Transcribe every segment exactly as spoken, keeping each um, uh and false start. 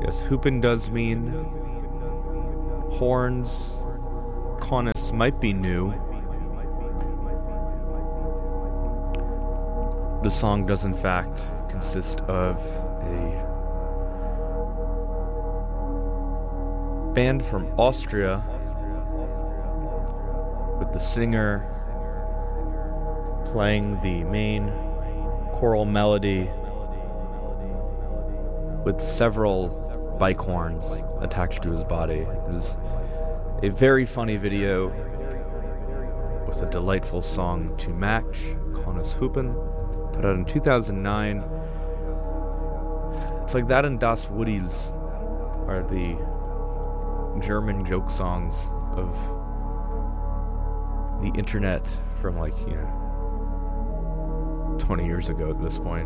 Yes, hoopin does mean horns. Conus might be new. The song does in fact consist of a band from Austria with the singer playing the main choral melody with several bike horns attached to his body. It is a very funny video with a delightful song to match, Conus Hoopen, put out in two thousand nine. It's like that and Das Woodies are the German joke songs of the internet from, like, you know, twenty years ago at this point.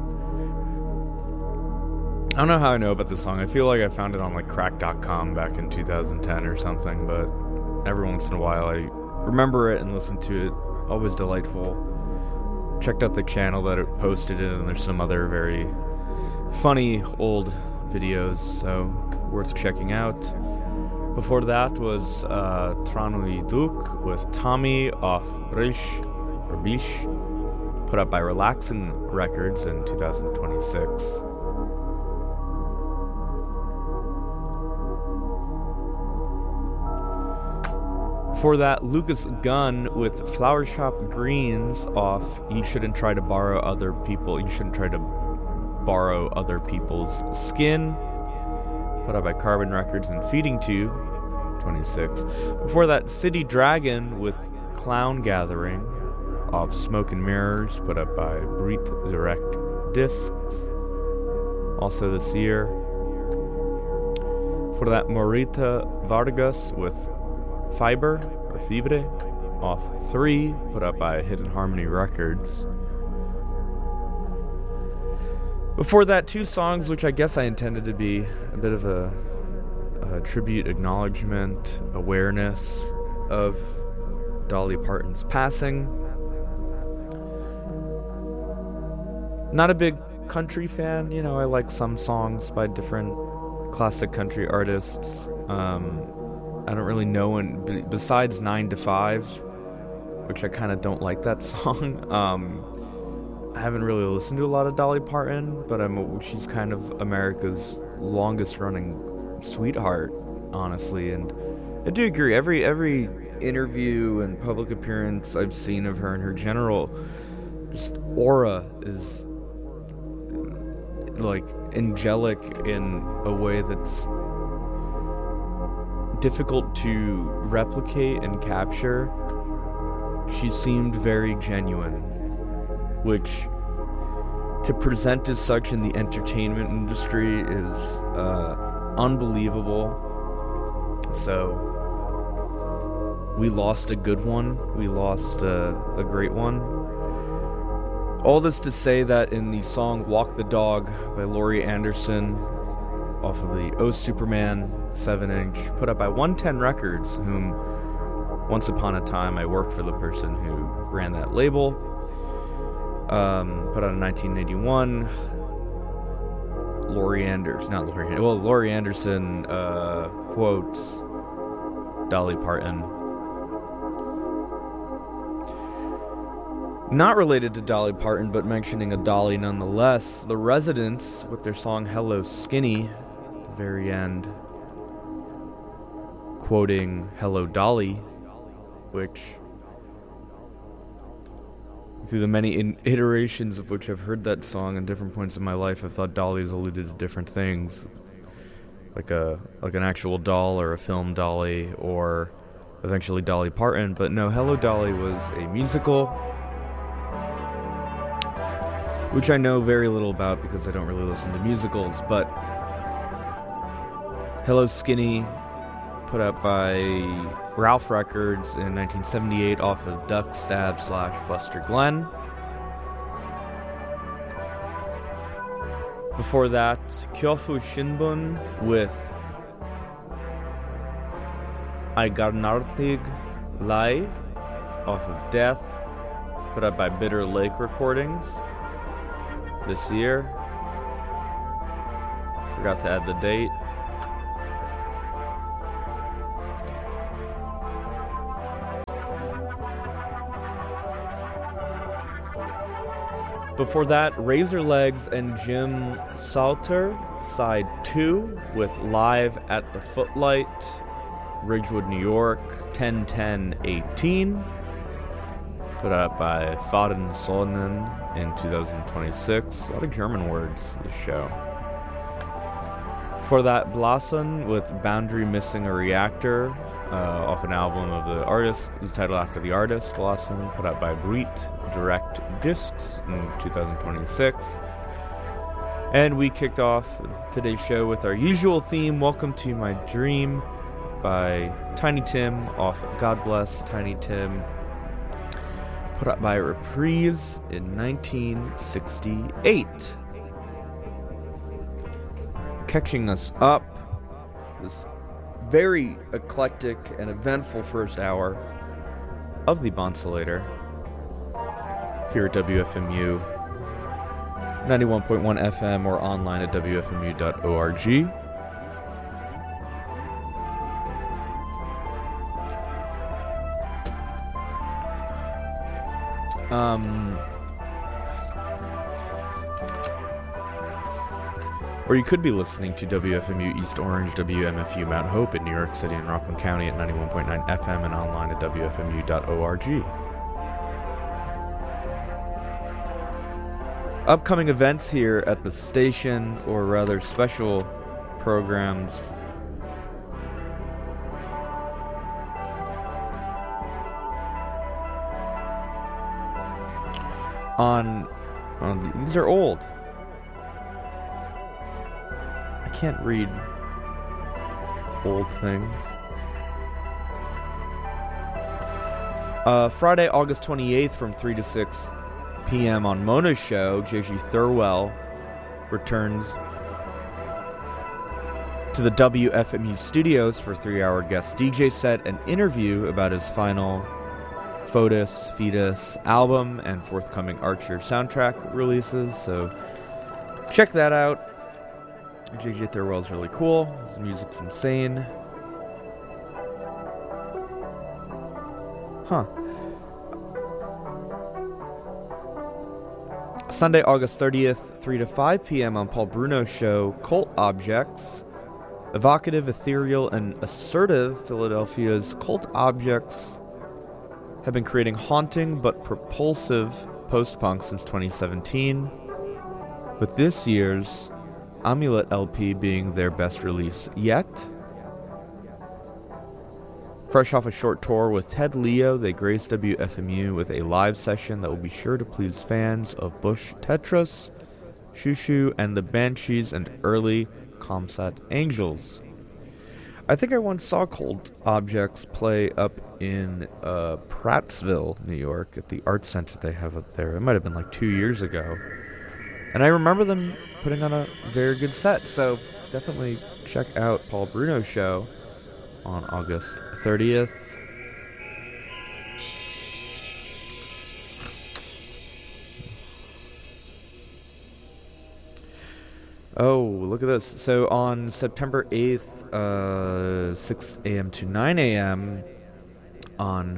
I don't know how I know about this song. I feel like I found it on like crack dot com back in two thousand ten or something, but every once in a while I remember it and listen to it. Always delightful. Checked out the channel that it posted it, and there's some other very funny old videos, so worth checking out. Before that was uh, Tranui Duk with Tommy off Brish, or Bish, put up by Relaxin' Records in two thousand twenty-six. Before that, Lucas Gunn with Flower Shop Greens off You Shouldn't Try to Borrow Other People, You Shouldn't Try to Borrow Other People's Skin, put out by Carbon Records and Feeding Tube, twenty-six. Before that, City Dragon with Clown Gathering off Smoke and Mirrors, put up by Breathe Direct Discs, also this year. For that, Morita Vargas with Fiber, or Fibre, off three, put up by Hidden Harmony Records. Before that, two songs which I guess I intended to be a bit of a, a tribute, acknowledgement, awareness of Dolly Parton's passing. Not a big country fan, you know, I like some songs by different classic country artists. Um, I don't really know, and besides nine to five, which I kind of don't like that song, um, I haven't really listened to a lot of Dolly Parton, but I'm she's kind of America's longest running sweetheart, honestly, and I do agree. Every every interview and public appearance I've seen of her and her general just aura is like angelic in a way that's difficult to replicate and capture. She seemed very genuine, which to present as such in the entertainment industry is uh, unbelievable. So we lost a good one. We lost a, a great one. All this to say that in the song Walk the Dog by Laurie Anderson off of the Oh Superman seven inch, put up by one ten Records, whom once upon a time I worked for the person who ran that label. Um, put out in nineteen eighty-one. Laurie Anderson, not Laurie Anderson, well, Laurie Anderson uh, quotes Dolly Parton. Not related to Dolly Parton, but mentioning a Dolly nonetheless, The Residents with their song Hello Skinny at the very end, quoting Hello Dolly, which, through the many in- iterations of which I've heard that song at different points in my life, I've thought Dolly's alluded to different things, like a like an actual doll or a film Dolly, or eventually Dolly Parton. But no, Hello Dolly was a musical, which I know very little about because I don't really listen to musicals. But Hello Skinny, put out by Ralph Records in nineteen seventy-eight off of Duck Stab slash Buster Glenn. Before that, Kyofu Shinbun with Aigarnartig Lai off of Death, put out by Bitter Lake Recordings this year. Forgot to add the date. Before that, Razor Legs and Jim Salter, side two, with Live at the Footlight, Ridgewood, New York, ten ten eighteen. Put out by Faden Sonnen in two thousand twenty-six. A lot of German words, this show. Before that, Blasen with Boundary Missing a Reactor, uh, off an album of the artist, is titled after the artist, Blasen, put out by Bruit Direct Discs in two thousand twenty-six. And we kicked off today's show with our usual theme, Welcome to My Dream, by Tiny Tim, off God Bless Tiny Tim, put out by Reprise in nineteen sixty-eight. Catching us up, this very eclectic and eventful first hour of the Bonsolator here at W F M U ninety-one point one F M or online at W F M U dot org. Um, or you could be listening to W F M U East Orange, W M F U Mount Hope in New York City and Rockland County at ninety-one point nine F M and online at W F M U dot org. Upcoming events here at the station, or rather special programs. On, on these are old. I can't read old things. Uh, Friday, August twenty-eighth from three to six p.m. on Mona's show, J G Thirlwell returns to the W F M U studios for a three-hour guest D J set and interview about his final Foetus, Fetus album and forthcoming Archer soundtrack releases, so check that out. J J Thirlwell's really cool. His music's insane. Huh. Sunday, August thirtieth, three to five p.m. on Paul Bruno's show, Cult Objects. Evocative, ethereal, and assertive, Philadelphia's Cult Objects have been creating haunting but propulsive post-punk since twenty seventeen, with this year's Amulet L P being their best release yet. Fresh off a short tour with Ted Leo, they graced W F M U with a live session that will be sure to please fans of Bush Tetris, Shushu, and the Banshees and early Comsat Angels. I think I once saw Cult Objects play up in uh, Prattsville, New York, at the art center they have up there. It might have been like two years ago. And I remember them putting on a very good set, so definitely check out Paul Bruno's show on August thirtieth. Oh, look at this. So on September eighth, uh, six a.m. to nine a.m. on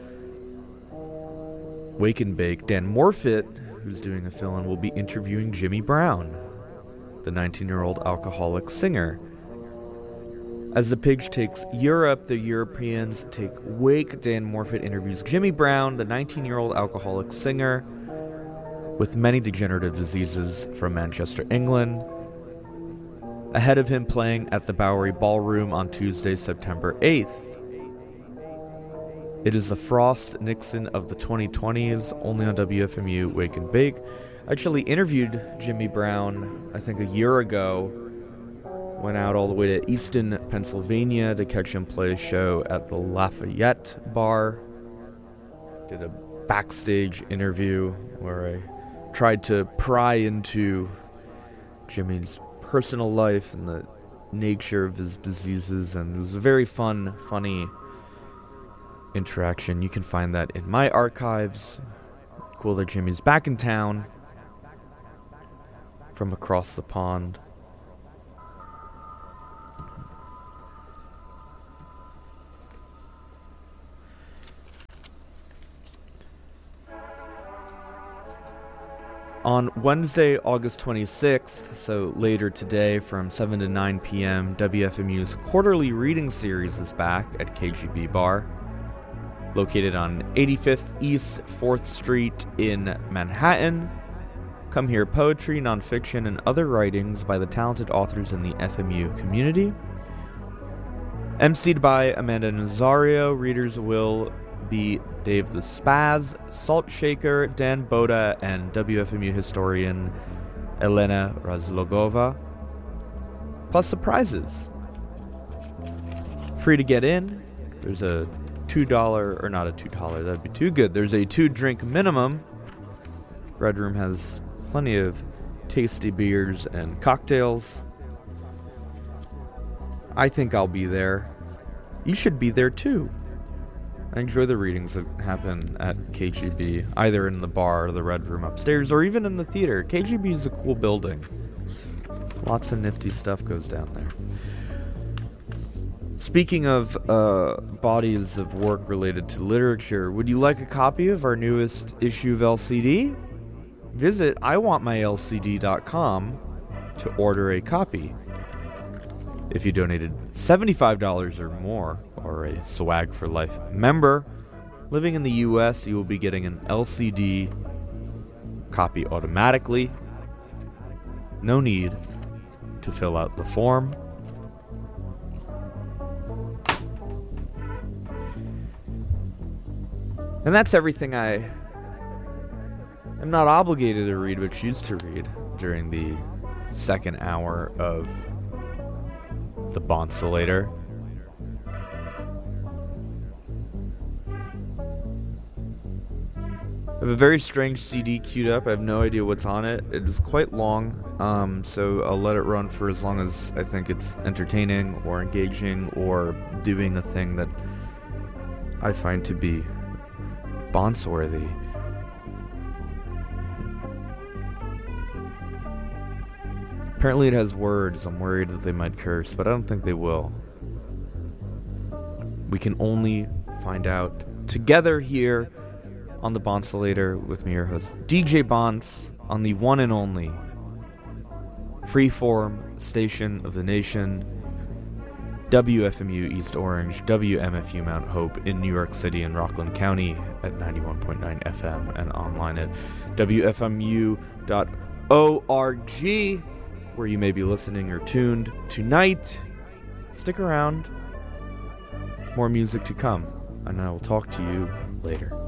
Wake and Bake, Dan Morfitt, who's doing a fill-in, will be interviewing Jimmy Brown, the nineteen-year-old alcoholic singer. As the Pigs takes Europe, the Europeans take Wake. Dan Morfitt interviews Jimmy Brown, the nineteen-year-old alcoholic singer with many degenerative diseases from Manchester, England, ahead of him playing at the Bowery Ballroom on Tuesday, September eighth. It is the Frost Nixon of the twenty twenties, only on W F M U Wake and Bake. I actually interviewed Jimmy Brown, I think a year ago. Went out all the way to Easton, Pennsylvania to catch him play a show at the Lafayette Bar. Did a backstage interview where I tried to pry into Jimmy's personal life and the nature of his diseases, and it was a very fun, funny interaction. You can find that in my archives. Cool that Jimmy's back in town from across the pond. On Wednesday, August twenty-sixth, so later today from seven to nine p.m., W F M U's quarterly reading series is back at K G B Bar, located on eighty-fifth East fourth Street in Manhattan. Come hear poetry, nonfiction, and other writings by the talented authors in the F M U community. emceed by Amanda Nazario, readers will be Dave the Spaz, Salt Shaker, Dan Boda, and W F M U historian Elena Razlogova. Plus surprises. Free to get in. There's a two dollars, or not a two dollars, that'd be too good. There's a two-drink minimum. Red Room has plenty of tasty beers and cocktails. I think I'll be there. You should be there too. I enjoy the readings that happen at K G B, either in the bar or the Red Room upstairs, or even in the theater. K G B is a cool building. Lots of nifty stuff goes down there. Speaking of uh, bodies of work related to literature, would you like a copy of our newest issue of L C D? Visit I want my L C D dot com to order a copy. If you donated seventy-five dollars or more, or a Swag for Life member, living in the U S, you will be getting an L C D copy automatically. No need to fill out the form. And that's everything I am not obligated to read, but choose to read during the second hour of the Bonsolator. I have a very strange C D queued up. I have no idea what's on it. It is quite long, um, so I'll let it run for as long as I think it's entertaining or engaging or doing a thing that I find to be Bonce-worthy. Apparently it has words. I'm worried that they might curse, but I don't think they will. We can only find out together here on the Bonsolator with me, your host, D J Bonce, on the one and only freeform station of the nation, W F M U East Orange, W M F U Mount Hope in New York City and Rockland County at ninety-one point nine F M and online at W F M U dot org, where you may be listening or tuned tonight. Stick around. More music to come, and I will talk to you later.